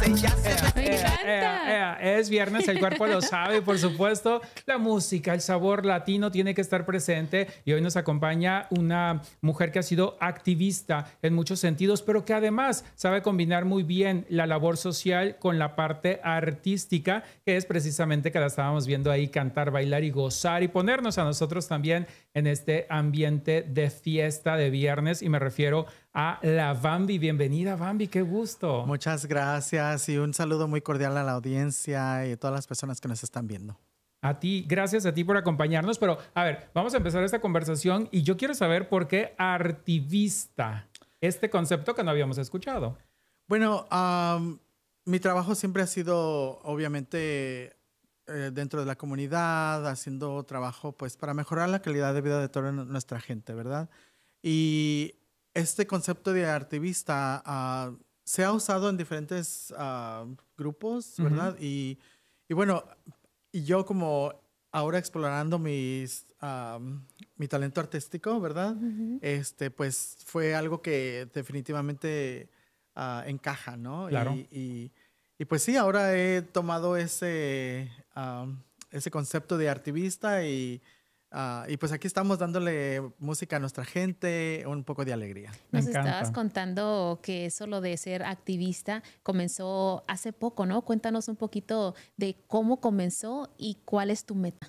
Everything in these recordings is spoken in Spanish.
Me encanta. Es viernes, el cuerpo lo sabe, por supuesto. La música, el sabor latino tiene que estar presente y hoy nos acompaña una mujer que ha sido activista en muchos sentidos, pero que además sabe combinar muy bien la labor social con la parte artística, que es precisamente que la estábamos viendo ahí cantar, bailar y gozar y ponernos a nosotros también en este ambiente de fiesta de viernes, y me refiero a la Bambi. Bienvenida, Bambi, qué gusto. Muchas gracias y un saludo muy cordial a la audiencia y a todas las personas que nos están viendo. A ti, gracias a ti por acompañarnos, pero a ver, vamos a empezar esta conversación y yo quiero saber por qué artivista, este concepto que no habíamos escuchado. Bueno, mi trabajo siempre ha sido, obviamente, dentro de la comunidad, haciendo trabajo pues para mejorar la calidad de vida de toda nuestra gente, ¿verdad? Y este concepto de artivista se ha usado en diferentes grupos, ¿verdad? Y bueno, y yo como ahora explorando mi talento artístico, ¿verdad? Pues fue algo que definitivamente encaja, ¿no? Claro. Y pues sí, ahora he tomado ese concepto de artivista y pues aquí estamos dándole música a nuestra gente, un poco de alegría. Nos Me encanta. estabas contando que eso, lo de ser activista, comenzó hace poco, ¿no? Cuéntanos un poquito de cómo comenzó y cuál es tu meta.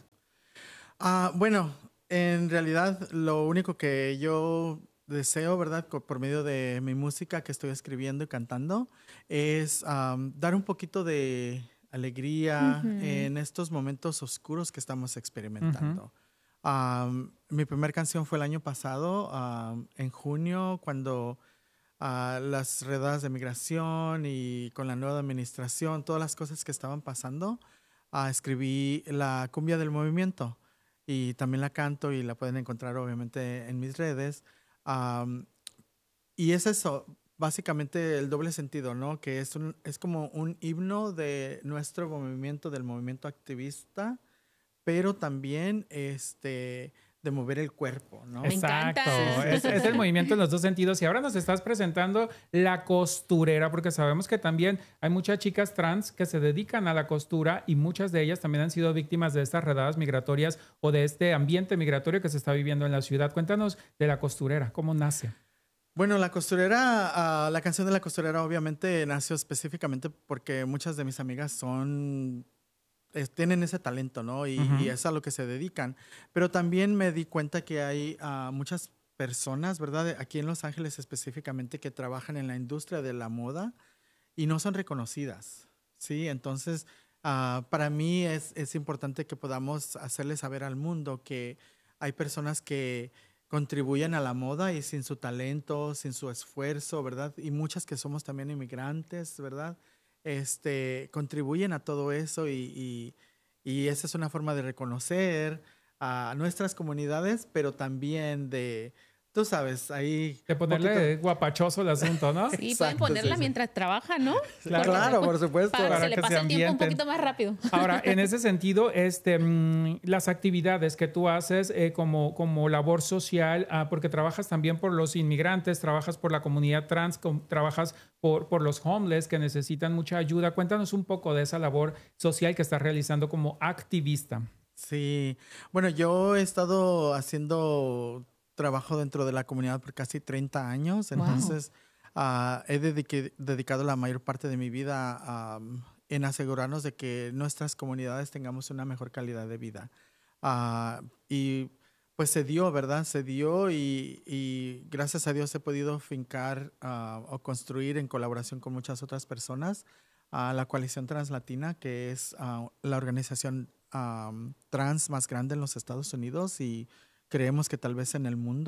Bueno, en realidad lo único que yo deseo, ¿verdad? Por medio de mi música que estoy escribiendo y cantando, es dar un poquito de alegría en estos momentos oscuros que estamos experimentando. Mi primera canción fue el año pasado, en junio, cuando las redadas de migración y con la nueva administración, todas las cosas que estaban pasando, escribí la cumbia del movimiento y también la canto y la pueden encontrar obviamente en mis redes. Y es eso, básicamente el doble sentido, ¿no? Que es como un himno de nuestro movimiento, del movimiento activista, pero también de mover el cuerpo, ¿no? Me Exacto, encanta. es el movimiento en los dos sentidos. Y ahora nos estás presentando la costurera, porque sabemos que también hay muchas chicas trans que se dedican a la costura y muchas de ellas también han sido víctimas de estas redadas migratorias o de este ambiente migratorio que se está viviendo en la ciudad. Cuéntanos de la costurera, ¿cómo nace? Bueno, la costurera, la canción de la costurera obviamente nació específicamente porque muchas de mis amigas tienen ese talento, ¿no? Y es a lo que se dedican. Pero también me di cuenta que hay muchas personas, ¿verdad? Aquí en Los Ángeles específicamente, que trabajan en la industria de la moda y no son reconocidas, ¿sí? Entonces, para mí es importante que podamos hacerle saber al mundo que hay personas que contribuyen a la moda y sin su talento, sin su esfuerzo, ¿verdad? Y muchas que somos también inmigrantes, ¿verdad? Contribuyen a todo eso y esa es una forma de reconocer a nuestras comunidades, pero también tú sabes, ahí... De ponerle guapachoso el asunto, ¿no? Sí, pueden Exacto, ponerla sí. mientras trabajan, ¿no? Claro, por supuesto. Para que Para se le que pase se el tiempo un ambienten. poquito más rápido. Ahora, en ese sentido, las actividades que tú haces como labor social, porque trabajas también por los inmigrantes, trabajas por la comunidad trans, trabajas por los homeless que necesitan mucha ayuda. Cuéntanos un poco de esa labor social que estás realizando como activista. Sí, bueno, yo he estado haciendo trabajo dentro de la comunidad por casi 30 años, Wow. entonces he dedicado la mayor parte de mi vida en asegurarnos de que nuestras comunidades tengamos una mejor calidad de vida. Y pues se dio, ¿verdad? Se dio y gracias a Dios he podido fincar o construir en colaboración con muchas otras personas la Coalición Translatina, que es la organización trans más grande en los Estados Unidos y creemos que tal vez en el mundo.